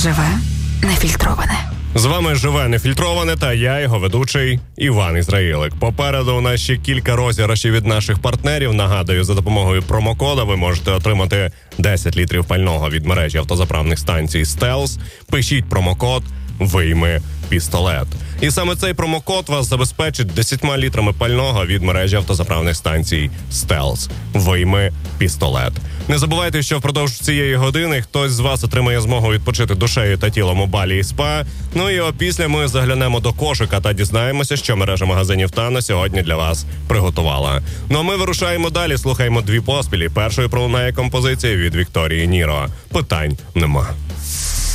Живе нефільтроване. З вами «Живе нефільтроване» та я, його ведучий Іван Ізраїлик. Попереду у нас ще кілька розіграшів від наших партнерів. Нагадую, за допомогою промокода ви можете отримати 10 літрів пального від мережі автозаправних станцій «Стелс». Пишіть промокод «Вийми пістолет». І саме цей промокод вас забезпечить 10 літрами пального від мережі автозаправних станцій «Стелс». «Вийми пістолет». Не забувайте, що впродовж цієї години хтось з вас отримає змогу відпочити душею та тілом у Балі і СПА. Ну і опісля ми заглянемо до кошика та дізнаємося, що мережа магазинів Тано сьогодні для вас приготувала. Ну а ми вирушаємо далі, слухаємо дві поспілі. Першою пролунає композиція від Вікторії Ніро. Питань нема.